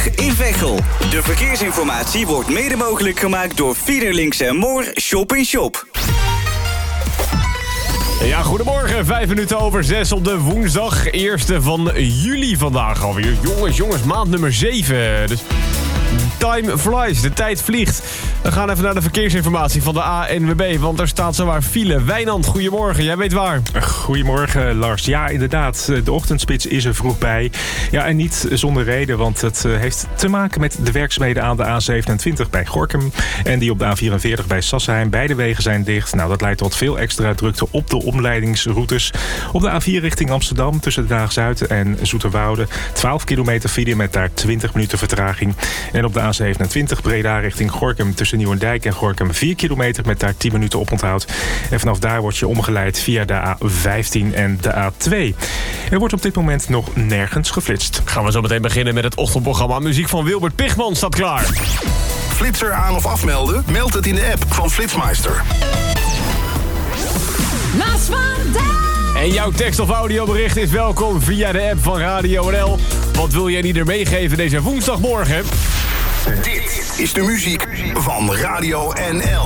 in Veghel. De verkeersinformatie wordt mede mogelijk gemaakt door Fiederlinks en Moor Shop in Shop. Ja, goedemorgen. 6:05 op de woensdag. 1e van juli vandaag alweer. Jongens, maand nummer 7. Dus time flies, de tijd vliegt. We gaan even naar de verkeersinformatie van de ANWB, want er staat zowaar file. Wijnand, goedemorgen. Jij weet waar. Goedemorgen, Lars. Ja, inderdaad. De ochtendspits is er vroeg bij. Ja, en niet zonder reden, want het heeft te maken met de werkzaamheden aan de A27 bij Gorinchem en die op de A44 bij Sassheim. Beide wegen zijn dicht. Nou, dat leidt tot veel extra drukte op de omleidingsroutes. Op de A4 richting Amsterdam tussen Den Haag-Zuid en Zoeterwoude 12 kilometer file met daar 20 minuten vertraging. En op de A27 Breda richting Gorinchem tussen Nieuwendijk en Gorinchem 4 kilometer met daar 10 minuten oponthoud. En vanaf daar word je omgeleid via de A15 en de A2. Er wordt op dit moment nog nergens geflitst. Gaan we zo meteen beginnen met het ochtendprogramma. Muziek van Wilbert Pigman staat klaar. Flitser aan of afmelden? Meld het in de app van Flitsmeister. Maas vandaag! En jouw tekst- of audiobericht is welkom via de app van Radio NL. Wat wil jij niet er meegeven deze woensdagmorgen? Dit is de muziek van Radio NL.